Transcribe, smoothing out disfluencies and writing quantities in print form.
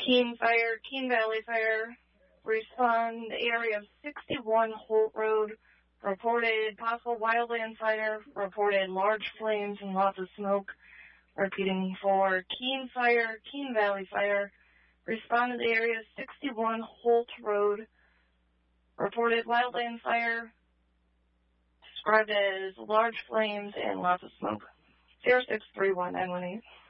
Keene Fire, Keene Valley Fire, respond area of 61 Holt Road, reported possible wildland fire, reported large flames and lots of smoke. Repeating for Keene Fire, Keene Valley Fire, respond to the area 61 Holt Road, reported wildland fire, described as large flames and lots of smoke. 0631-918.